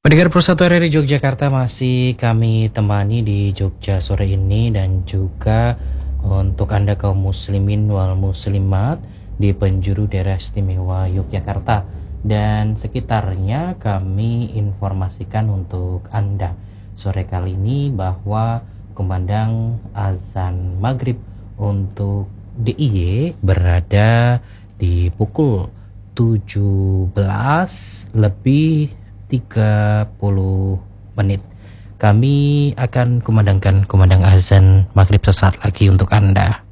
Pendengar Persatuan RRI Yogyakarta, masih kami temani di Jogja sore ini, dan juga untuk Anda kaum muslimin wal muslimat di penjuru daerah istimewa Yogyakarta dan sekitarnya, kami informasikan untuk Anda sore kali ini bahwa kumandang azan maghrib untuk DIY berada di pukul 17 lebih 30 menit. Kami akan kumandangkan kumandang azan maghrib sesaat lagi untuk Anda.